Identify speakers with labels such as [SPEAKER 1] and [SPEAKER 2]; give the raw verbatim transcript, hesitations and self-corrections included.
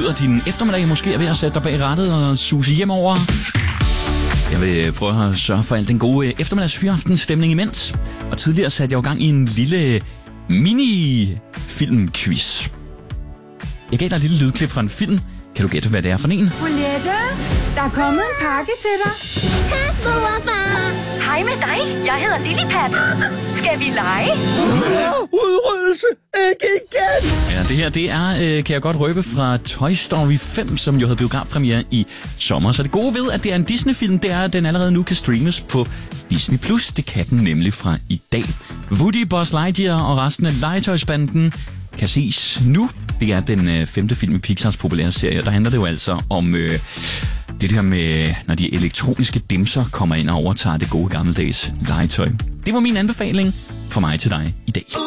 [SPEAKER 1] betyder, at din eftermiddag måske er ved at sætte dig bag rattet og suse hjemover. Jeg vil prøve at sørge for al den gode eftermiddagsfyraftenstemning imens. Og tidligere satte jeg jo gang i en lille mini-filmquiz. Jeg gav dig et lille lydklip fra en film. Kan du gætte, hvad det er for en?
[SPEAKER 2] Bolette, der er kommet en pakke til dig.
[SPEAKER 3] Tak, mor og far.
[SPEAKER 4] Hej med dig. Jeg hedder Lillepat. Skal vi lege?
[SPEAKER 5] Udryddelse! Ikke igen!
[SPEAKER 1] Ja, det her, det er, øh, kan jeg godt røbe, fra Toy Story fem, som jo havde biografpremiere i sommer. Så det gode ved, at det er en Disney-film, det er, at den allerede nu kan streames på Disney plus. Det kan den nemlig fra i dag. Woody, Buzz Lightyear og resten af legetøjsbanden kan ses nu. Det er den øh, femte film i Pixars populære serie. Der handler det jo altså om øh, det der med, når de elektroniske dimser kommer ind og overtager det gode gammeldags legetøj. Det var min anbefaling fra mig til dig i dag.